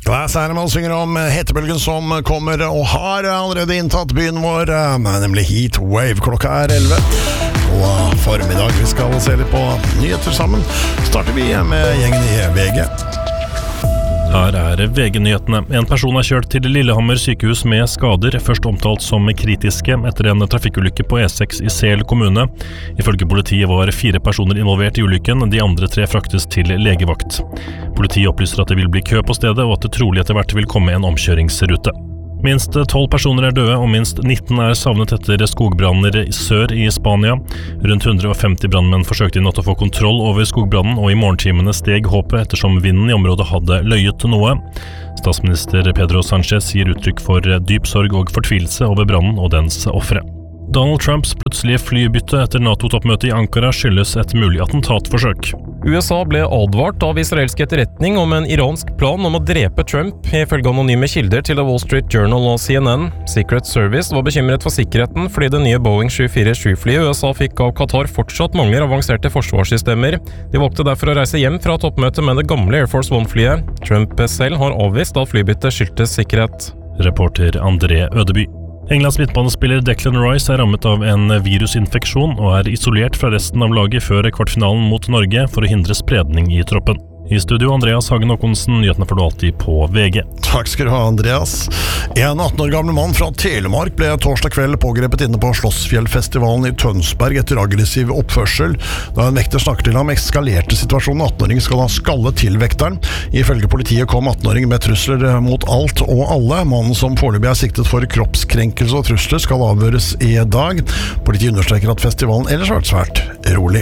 Glass Animal synger om hetebølgen som kommer og har allerede inntatt byen vår, nemlig Heat Wave. Klokka 11 og formiddag. Vi skal se litt på nyheter sammen. Starter vi med gjengen i VG. Her VG-nyhetene. En person er kjørt til Lillehammer sykehus med skader, først omtalt som kritiske etter en trafikkulykke på E6 i Sel kommune. Ifølge politiet var 4 personer involvert i ulykken, de andre 3 fraktes til legevakt. Politiet opplyser at det vil bli kø på stedet, og at det trolig etter hvert vil komme en omkjøringsrute. Minst 12 personer er døde, og minst 19 er savnet etter skogbranner i sør i Spania. Rundt 150 brannmenn forsøkte i natt å få kontroll over skogbrannen, og i morgentimene steg håpet ettersom vinden i området hadde løyet noe. Statsminister Pedro Sánchez gir uttrykk for dyp sorg og fortvilelse over brannen og dens ofre. Donald Trumps plutselige flybytte etter NATO-toppmøtet i Ankara skyldes et mulig attentatforsøk. USA ble advart av israelsk etterretning om en iransk plan om å drepe Trump, ifølge anonyme kilder til The Wall Street Journal og CNN. Secret Service var bekymret for sikkerheten fordi det nye Boeing 747-flyet USA fikk av Qatar fortsatt mangler avanserte forsvarssystemer. De valgte derfor å reise hjem fra toppmøtet med det gamle Air Force One-flyet. Trump selv har avvist at flybyttet skyldtes sikkerhet. Reporter André Ødeby. Englands midtbanespiller Declan Rice er rammet av en virusinfeksjon og er isolert fra resten av laget før kvartfinalen mot Norge for å hindre spredning i troppen. I studio Andreas Hagen Håkonsen, nyhetene får du alltid på VG. Takk skal du ha, Andreas. En 18 år gammel mann fra Telemark ble torsdag kveld pågrepet inne på Slottsfjellfestivalen i Tønsberg etter aggressiv oppførsel. Da en vekter snakker til ham, eskalerte situasjonen. 18-åringen skal ha skallet til vekteren. Ifølge politiet kom 18-åringen med trusler mot alt og alle. Mannen som foreløpig er siktet for kroppskrenkelse og trusler skal avhøres i dag. Politiet understreker at festivalen ellers har vært svært rolig.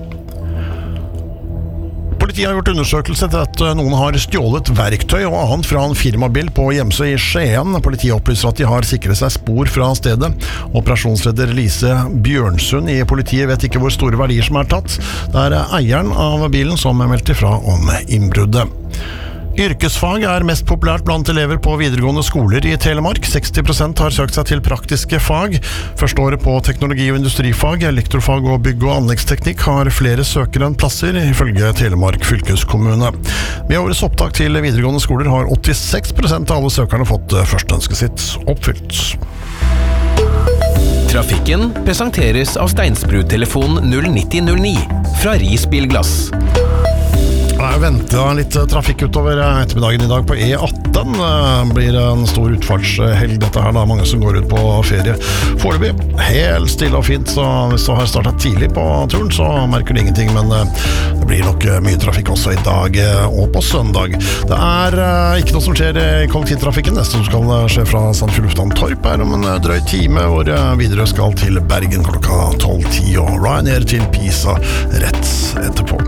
Politiet har gjort undersøkelse etter at noen har stjålet verktøy og annet fra en firmabil på Hjemsø i Skien. Politiet opplyser at de har sikret seg spor fra stedet. Operasjonsleder Lise Bjørnsund i politiet vet ikke hvor store verdier som er tatt. Det er eieren av bilen som meldte fra om innbruddet. Yrkesfag er mest populært blant elever på videregående skoler i Telemark. 60% har søkt seg til praktiske fag. Første året på teknologi- og industrifag, elektrofag og bygg- og anleggsteknikk har flere søkere enn plasser, ifølge Telemark fylkeskommune. Ved årets opptak til videregående skoler har 86% av alle søkerne fått førsteønsket sitt oppfylt. Trafikken presenteres av Steinsbrud-telefon 09009 fra Ris Bilglass. Jeg ventet litt trafikk utover ettermiddagen i dag på E18. Blir en stor utfartshelg dette her, da mange som går ut på ferie. Foreløpig helt stille og fint, så hvis du har startet tidlig på turen så merker du ingenting, men det blir nok mye trafikk også i dag og på søndag. Det er ikke noe som skjer i kollektivtrafikken. Neste som skal skje fra Sandefjord lufthavn Torp er om en drøy time, hvor Widerøe skal til Bergen klokka 12:10 og Ryanair til Pisa rett etterpå.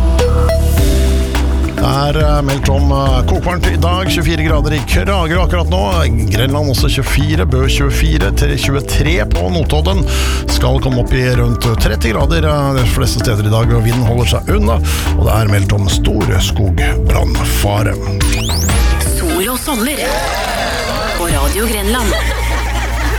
Det er meldt om kokvarmt i dag, 24 grader i Kragerø akkurat nå, Grenland også 24, Bø 24, 23 på Notodden, skal komme opp i rundt 30 grader de fleste steder i dag, og vinden holder seg unna, og det er meldt om stor skogbrannfare. Sol og sommer på Radio Grenland.